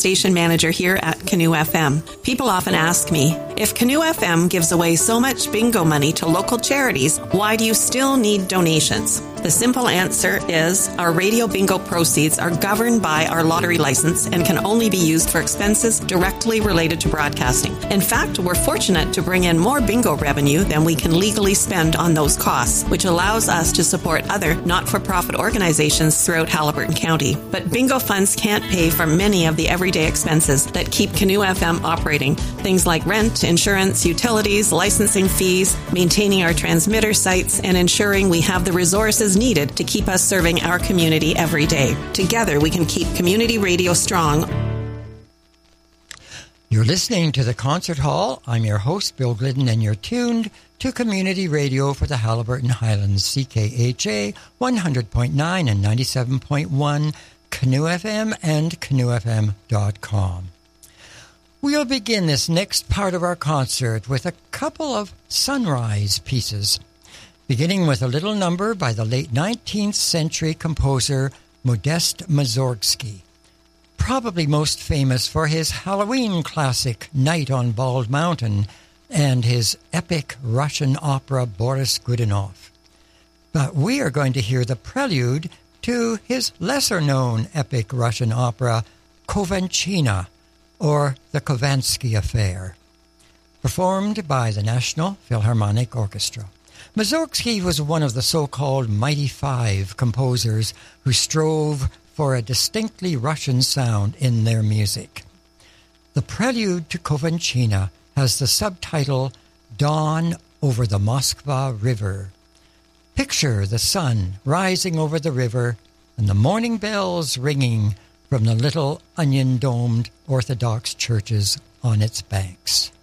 station manager here at Canoe FM. People often ask me, if Canoe FM gives away so much bingo money to local charities, why do you still need donations? The simple answer is our radio bingo proceeds are governed by our lottery license and can only be used for expenses directly related to broadcasting. In fact, we're fortunate to bring in more bingo revenue than we can legally spend on those costs, which allows us to support other not-for-profit organizations throughout Haliburton County. But bingo funds can't pay for many of the everyday expenses that keep Canoe FM operating. Things like rent, insurance, utilities, licensing fees, maintaining our transmitter sites, and ensuring we have the resources needed to keep us serving our community every day. Together, we can keep community radio strong. You're listening to The Concert Hall. I'm your host, Bill Glidden, and you're tuned to Community Radio for the Haliburton Highlands, CKHA 100.9 and 97.1, Canoe FM, and canoefm.com. We'll begin this next part of our concert with a couple of sunrise pieces, beginning with a little number by the late 19th century composer Modest Mussorgsky, probably most famous for his Halloween classic Night on Bald Mountain and his epic Russian opera Boris Godunov. But we are going to hear the prelude to his lesser-known epic Russian opera Kovanchina, or the Khovansky Affair, performed by the National Philharmonic Orchestra. Mussorgsky was one of the so-called Mighty Five composers who strove for a distinctly Russian sound in their music. The prelude to Kovanchina has the subtitle Dawn over the Moskva River. Picture the sun rising over the river and the morning bells ringing from the little onion-domed Orthodox churches on its banks.